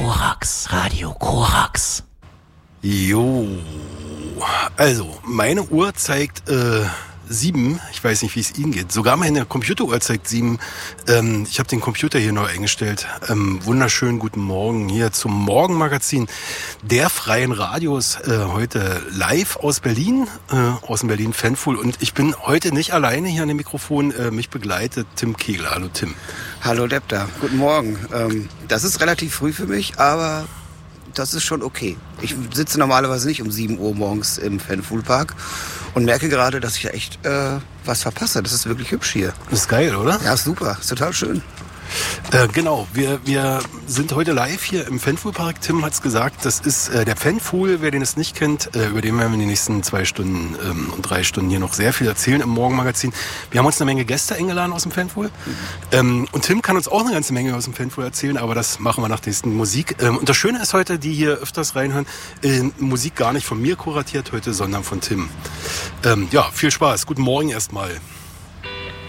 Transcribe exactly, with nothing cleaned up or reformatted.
Korax, Radio Korax. Jo, also meine Uhr zeigt äh, sieben. Ich weiß nicht, wie es Ihnen geht. Sogar meine Computeruhr zeigt sieben. Ähm, ich habe den Computer hier neu eingestellt. Ähm, wunderschönen guten Morgen hier zum Morgenmagazin der Freien Radios. Äh, heute live aus Berlin, äh, aus dem Berlin Fanpool. Und ich bin heute nicht alleine hier an dem Mikrofon. Äh, mich begleitet Tim Kegler. Hallo Tim. Hallo Depta, guten Morgen. Ähm, das ist relativ früh für mich, aber das ist schon okay. Ich sitze normalerweise nicht um sieben Uhr morgens im Fanpool-Park und merke gerade, dass ich ja echt äh, was verpasse. Das ist wirklich hübsch hier. Das ist geil, oder? Ja, ist super. Ist total schön. Äh, genau, wir, wir sind heute live hier im Fanpool-Park. Tim hat's gesagt, das ist äh, der Fanpool, wer den es nicht kennt, äh, über den werden wir in den nächsten zwei Stunden ähm, und drei Stunden hier noch sehr viel erzählen im Morgenmagazin. Wir haben uns eine Menge Gäste eingeladen aus dem Fanpool. Mhm. Ähm, und Tim kann uns auch eine ganze Menge aus dem Fanpool erzählen, aber das machen wir nach der nächsten Musik. Ähm, und das Schöne ist heute, die hier öfters reinhören, äh, Musik gar nicht von mir kuratiert heute, sondern von Tim. Ähm, ja, viel Spaß. Guten Morgen erstmal.